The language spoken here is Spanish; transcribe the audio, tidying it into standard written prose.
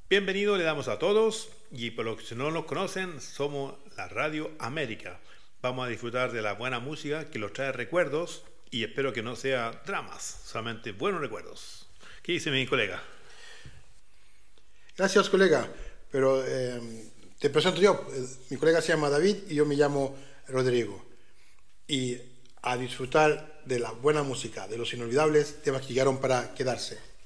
Bienvenido le damos a todos y por los que no nos conocen, somos la Radio América. Vamos a disfrutar de la buena música que los trae recuerdos y espero que no sea dramas, solamente buenos recuerdos. ¿Qué dice mi colega? Gracias, colega, pero te presento yo. Mi colega se llama David y yo me llamo Rodrigo. Y a disfrutar de la buena música, de los inolvidables temas que llegaron para quedarse.